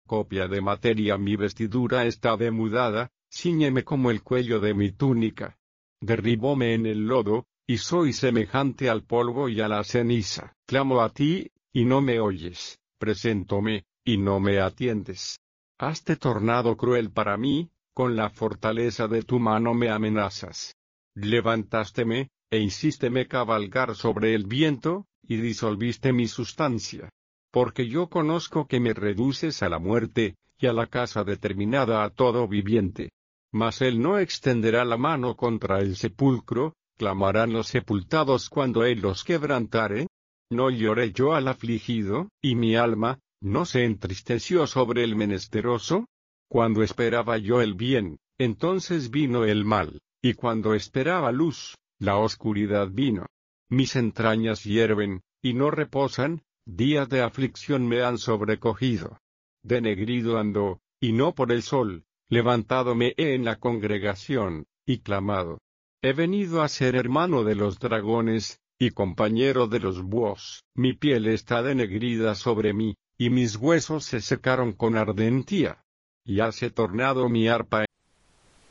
copia de materia mi vestidura está demudada, cíñeme como el cuello de mi túnica. Derribóme en el lodo, y soy semejante al polvo y a la ceniza. Clamo a ti, y no me oyes, preséntome, y no me atiendes. Haste tornado cruel para mí, con la fortaleza de tu mano me amenazas. Levantásteme, e hicísteme cabalgar sobre el viento, y disolviste mi sustancia. Porque yo conozco que me reduces a la muerte, y a la casa determinada a todo viviente. Mas él no extenderá la mano contra el sepulcro, clamarán los sepultados cuando él los quebrantare. No lloré yo al afligido, y mi alma, ¿no se entristeció sobre el menesteroso? Cuando esperaba yo el bien, entonces vino el mal, y cuando esperaba luz, la oscuridad vino. Mis entrañas hierven, y no reposan, días de aflicción me han sobrecogido. Denegrido ando, y no por el sol, levantado me he en la congregación, y clamado. He venido a ser hermano de los dragones, y compañero de los búhos. Mi piel está denegrida sobre mí, y mis huesos se secaron con ardentía. Y hase tornado mi arpa